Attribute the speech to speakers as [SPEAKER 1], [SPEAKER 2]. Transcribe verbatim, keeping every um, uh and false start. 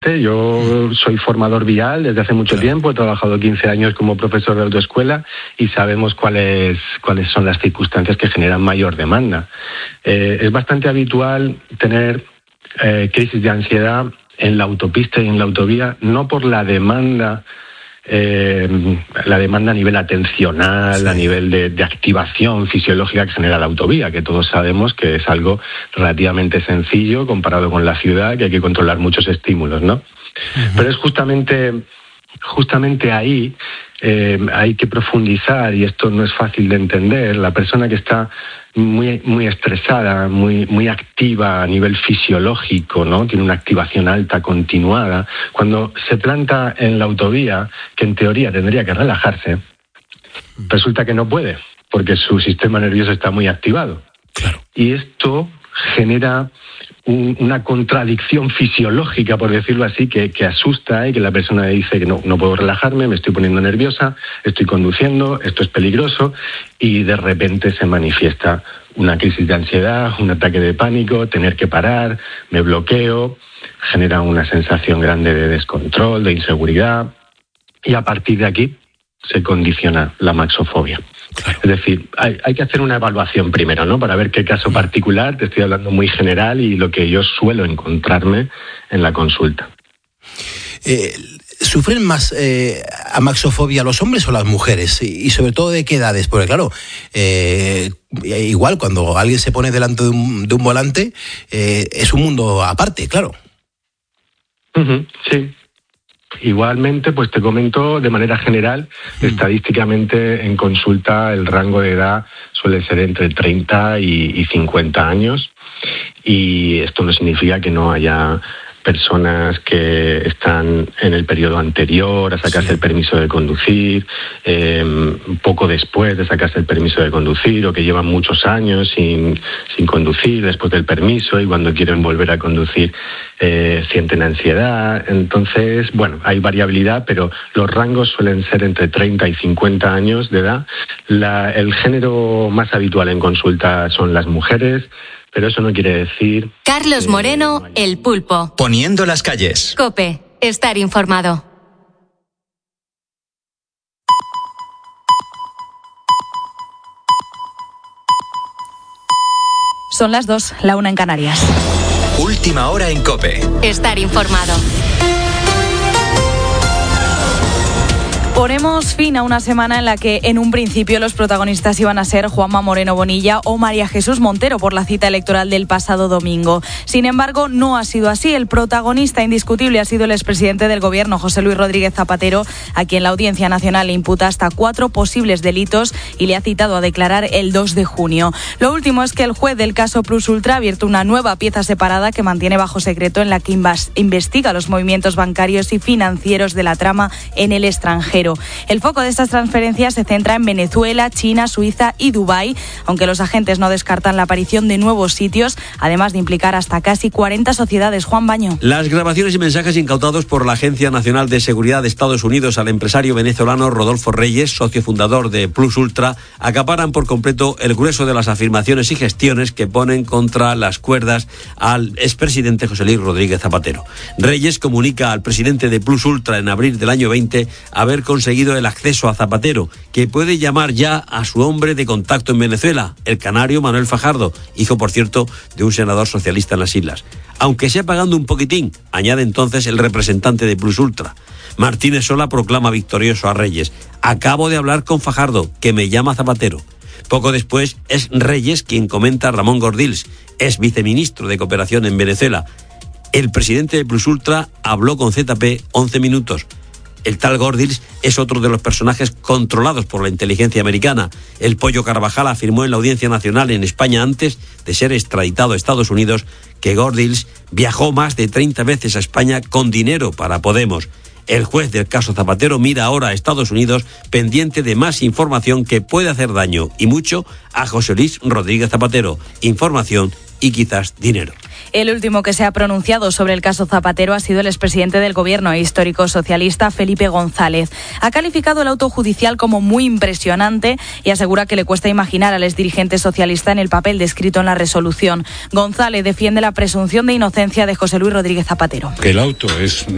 [SPEAKER 1] Yo soy formador vial desde hace mucho tiempo, he trabajado quince años como profesor de autoescuela y sabemos cuáles cuáles son las circunstancias que generan mayor demanda. Eh, es bastante habitual tener eh, crisis de ansiedad en la autopista y en la autovía, no por la demanda, eh, la demanda a nivel atencional, sí. a nivel de, de activación fisiológica que genera la autovía, que todos sabemos que es algo relativamente sencillo comparado con la ciudad, que hay que controlar muchos estímulos, ¿no? Uh-huh. Pero es justamente, justamente ahí eh, hay que profundizar, y esto no es fácil de entender. La persona que está muy muy estresada, muy muy activa a nivel fisiológico, ¿no? Tiene una activación alta continuada. Cuando se planta en la autovía, que en teoría tendría que relajarse, resulta que no puede, porque su sistema nervioso está muy activado.
[SPEAKER 2] Claro.
[SPEAKER 1] Y esto genera un, una contradicción fisiológica, por decirlo así, que, que asusta y que la persona dice que no, no puedo relajarme, me estoy poniendo nerviosa, estoy conduciendo, esto es peligroso, y de repente se manifiesta una crisis de ansiedad, un ataque de pánico, tener que parar, me bloqueo, genera una sensación grande de descontrol, de inseguridad, y a partir de aquí se condiciona la maxofobia. Claro. Es decir, hay, hay que hacer una evaluación primero, ¿no? Para ver qué caso particular, te estoy hablando muy general, y lo que yo suelo encontrarme en la consulta.
[SPEAKER 2] Eh, ¿Sufren más eh, amaxofobia los hombres o las mujeres? Y, y sobre todo, ¿de qué edades? Porque claro, eh, igual cuando alguien se pone delante de un, de un volante, eh, es un mundo aparte, claro.
[SPEAKER 1] Uh-huh, sí. Igualmente, pues te comento de manera general, mm. estadísticamente en consulta el rango de edad suele ser entre treinta y cincuenta años, y esto no significa que no haya personas que están en el periodo anterior a sacarse sí. el permiso de conducir, eh, poco después de sacarse el permiso de conducir, o que llevan muchos años sin, sin conducir después del permiso, y cuando quieren volver a conducir eh, sienten ansiedad. Entonces, bueno, hay variabilidad, pero los rangos suelen ser entre treinta y cincuenta años de edad. La, el género más habitual en consulta son las mujeres, pero eso no quiere decir...
[SPEAKER 3] Carlos Moreno, eh, El Pulpo.
[SPEAKER 4] Poniendo las calles.
[SPEAKER 3] COPE, estar informado.
[SPEAKER 5] Son las dos, la una en Canarias.
[SPEAKER 4] Última hora en COPE.
[SPEAKER 3] Estar informado.
[SPEAKER 5] Ponemos fin a una semana en la que en un principio los protagonistas iban a ser Juanma Moreno Bonilla o María Jesús Montero por la cita electoral del pasado domingo. Sin embargo, no ha sido así. El protagonista indiscutible ha sido el expresidente del Gobierno, José Luis Rodríguez Zapatero, a quien la Audiencia Nacional le imputa hasta cuatro posibles delitos y le ha citado a declarar el dos de junio. Lo último es que el juez del caso Plus Ultra ha abierto una nueva pieza separada que mantiene bajo secreto, en la que investiga los movimientos bancarios y financieros de la trama en el extranjero. El foco de estas transferencias se centra en Venezuela, China, Suiza y Dubái, aunque los agentes no descartan la aparición de nuevos sitios, además de implicar hasta casi cuarenta sociedades. Juan Baño.
[SPEAKER 6] Las grabaciones y mensajes incautados por la Agencia Nacional de Seguridad de Estados Unidos al empresario venezolano Rodolfo Reyes, socio fundador de Plus Ultra, acaparan por completo el grueso de las afirmaciones y gestiones que ponen contra las cuerdas al expresidente José Luis Rodríguez Zapatero. Reyes comunica al presidente de Plus Ultra en abril del año veinte haber conseguido el acceso a Zapatero, que puede llamar ya a su hombre de contacto en Venezuela, el canario Manuel Fajardo, hijo, por cierto, de un senador socialista en las islas. Aunque sea pagando un poquitín, añade entonces el representante de Plus Ultra. Martínez Sola proclama victorioso a Reyes: acabo de hablar con Fajardo, que me llama Zapatero. Poco después es Reyes quien comenta a Ramón Gordills, ex viceministro de Cooperación en Venezuela: el presidente de Plus Ultra habló con Z P once minutos. El tal Gordills es otro de los personajes controlados por la inteligencia americana. El Pollo Carvajal afirmó en la Audiencia Nacional en España, antes de ser extraditado a Estados Unidos, que Gordills viajó más de treinta veces a España con dinero para Podemos. El juez del caso Zapatero mira ahora a Estados Unidos, pendiente de más información que puede hacer daño, y mucho, a José Luis Rodríguez Zapatero. Información y quizás dinero.
[SPEAKER 5] El último que se ha pronunciado sobre el caso Zapatero ha sido el expresidente del Gobierno e histórico socialista, Felipe González. Ha calificado el auto judicial como muy impresionante y asegura que le cuesta imaginar al exdirigente socialista en el papel descrito en la resolución. González defiende la presunción de inocencia de José Luis Rodríguez Zapatero.
[SPEAKER 7] El auto es